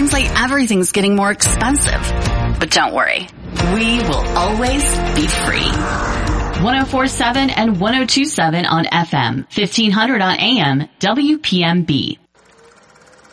seems like everything's getting more expensive. But don't worry, we will always be free. 104.7 and 102.7 on FM, 1500 on AM, WPMB.